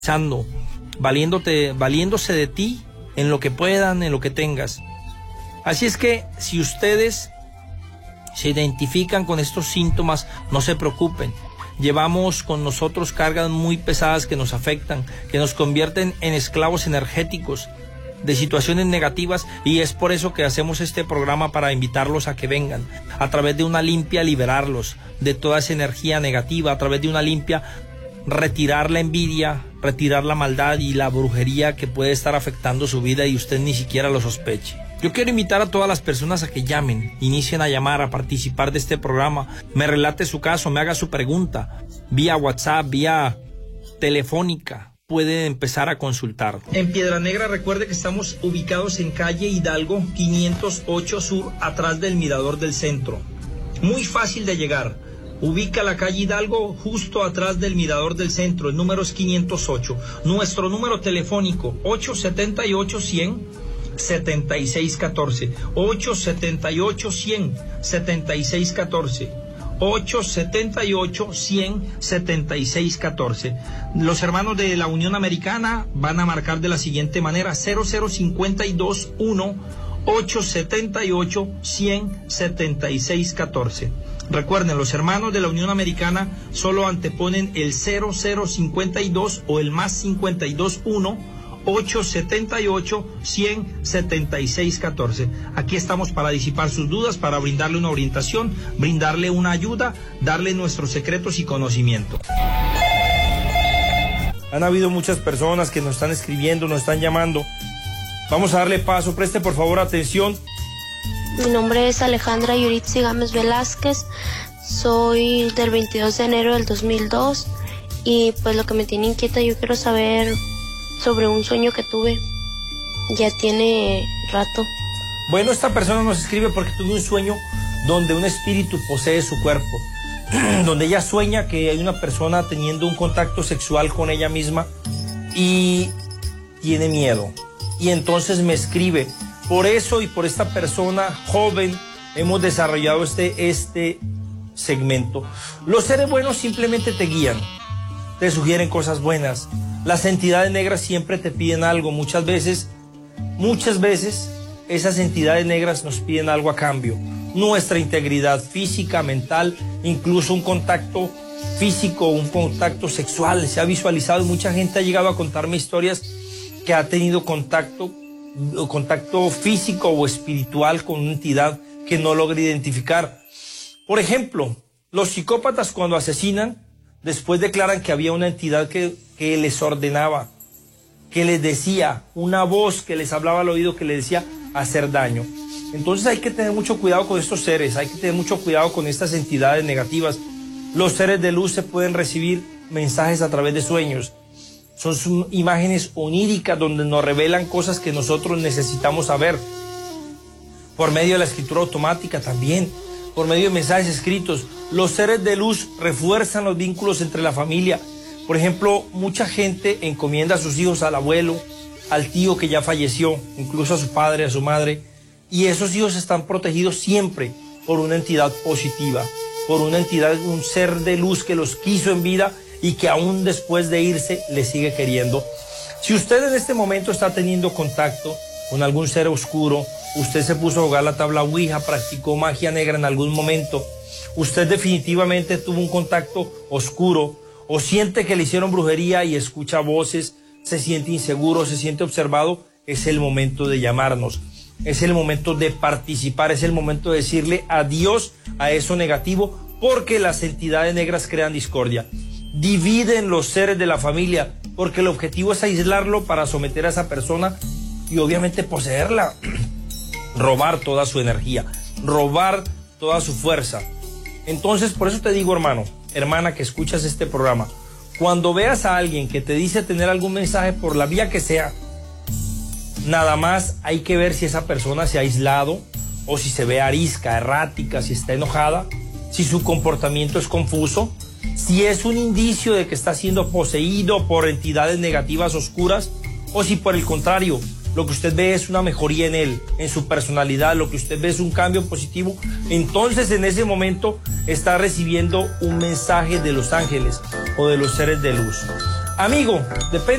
valiéndose de ti en lo que puedan, en lo que tengas. Así es que si ustedes se identifican con estos síntomas, no se preocupen. Llevamos con nosotros cargas muy pesadas que nos afectan, que nos convierten en esclavos energéticos de situaciones negativas, y es por eso que hacemos este programa, para invitarlos a que vengan, a través de una limpia liberarlos de toda esa energía negativa, a través de una limpia retirar la envidia, retirar la maldad y la brujería que puede estar afectando su vida y usted ni siquiera lo sospeche. Yo quiero invitar a todas las personas a que llamen, inicien a llamar, a participar de este programa, me relate su caso, me haga su pregunta, vía WhatsApp, vía telefónica, puede empezar a consultar. En Piedra Negra, recuerde que estamos ubicados en calle Hidalgo 508 Sur, atrás del Mirador del Centro. Muy fácil de llegar. Ubica la calle Hidalgo justo atrás del Mirador del Centro, el número es 508. Nuestro número telefónico 878-100-7614, 878-100-7614, 878-100-7614. Los hermanos de la Unión Americana van a marcar de la siguiente manera: 00521 878-100-7614. Recuerden, los hermanos de la Unión Americana solo anteponen el 0052 o el más 521 878-100-7614. Aquí estamos para disipar sus dudas, para brindarle una orientación, brindarle una ayuda, darle nuestros secretos y conocimiento. Han habido muchas personas que nos están escribiendo, nos están llamando. Vamos a darle paso, preste por favor atención. Mi nombre es Alejandra Yuritsi Gámez Velázquez, soy del 22 de enero del 2002 y pues lo que me tiene inquieta, yo quiero saber sobre un sueño que tuve, ya tiene rato. Bueno, esta persona nos escribe porque tuvo un sueño donde un espíritu posee su cuerpo, donde ella sueña que hay una persona teniendo un contacto sexual con ella misma y tiene miedo. Y entonces me escribe. Por eso y por esta persona joven hemos desarrollado este segmento. Los seres buenos simplemente te guían, te sugieren cosas buenas. Las entidades negras siempre te piden algo. Muchas veces, esas entidades negras nos piden algo a cambio. Nuestra integridad física, mental, incluso un contacto físico, un contacto sexual. Se ha visualizado y mucha gente ha llegado a contarme historias que ha tenido contacto físico o espiritual con una entidad que no logra identificar. Por ejemplo, los psicópatas cuando asesinan, después declaran que había una entidad que les ordenaba, que les decía, una voz que les hablaba al oído que les decía hacer daño. Entonces hay que tener mucho cuidado con estos seres, hay que tener mucho cuidado con estas entidades negativas. Los seres de luz se pueden recibir mensajes a través de sueños. Son imágenes oníricas donde nos revelan cosas que nosotros necesitamos saber. Por medio de la escritura automática también, por medio de mensajes escritos. Los seres de luz refuerzan los vínculos entre la familia. Por ejemplo, mucha gente encomienda a sus hijos al abuelo, al tío que ya falleció, incluso a su padre, a su madre. Y esos hijos están protegidos siempre por una entidad positiva, por una entidad, un ser de luz que los quiso en vida y que aún después de irse le sigue queriendo. Si usted en este momento está teniendo contacto con algún ser oscuro, usted se puso a jugar la tabla Ouija, practicó magia negra en algún momento, usted definitivamente tuvo un contacto oscuro o siente que le hicieron brujería y escucha voces, se siente inseguro, se siente observado, es el momento de llamarnos, es el momento de participar, es el momento de decirle adiós a eso negativo, porque las entidades negras crean discordia. Dividen los seres de la familia, porque el objetivo es aislarlo para someter a esa persona y obviamente poseerla, robar toda su energía, robar toda su fuerza. Entonces, por eso te digo, hermano, hermana que escuchas este programa, cuando veas a alguien que te dice tener algún mensaje por la vía que sea, nada más hay que ver si esa persona se ha aislado o si se ve arisca, errática, si está enojada, si su comportamiento es confuso, si es un indicio de que está siendo poseído por entidades negativas oscuras o si por el contrario lo que usted ve es una mejoría en él, en su personalidad, lo que usted ve es un cambio positivo, entonces en ese momento está recibiendo un mensaje de los ángeles o de los seres de luz. Amigo, depende.